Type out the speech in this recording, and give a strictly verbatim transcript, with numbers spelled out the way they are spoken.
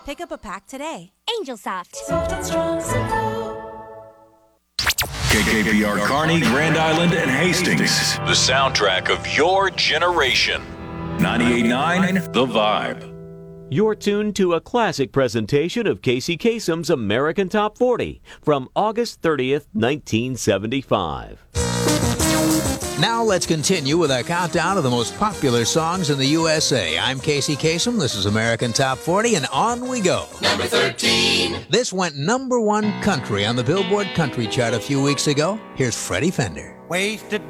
Pick up a pack today. Angel Soft. Soft and strong, Simcoe. K K P R Kearney, Grand Island, and Hastings. The soundtrack of your generation. ninety-eight point nine The Vibe. You're tuned to a classic presentation of Casey Kasem's American Top forty from August thirtieth, nineteen seventy-five. Now let's continue with our countdown of the most popular songs in the U S A. I'm Casey Kasem. This is American Top forty, and on we go. Number thirteen. This went number one country on the Billboard Country Chart a few weeks ago. Here's Freddie Fender. Wasted